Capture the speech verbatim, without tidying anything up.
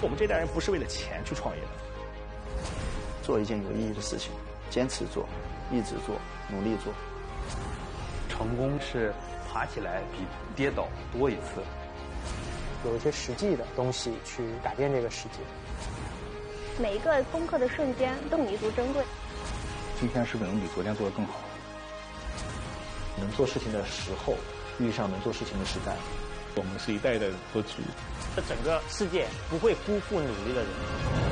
我们这代人不是为了钱去创业的， 做一件有意义的事情，坚持做，一直做，努力做。 成功是爬起来比跌倒多一次。 有一些实际的东西去改变这个世界。 每一个攻克的瞬间都弥足珍贵。 今天是不是能比昨天做得更好？ 能做事情的时候遇上能做事情的时代。 我们是一代代的得主。 这整个世界不会辜负努力的人。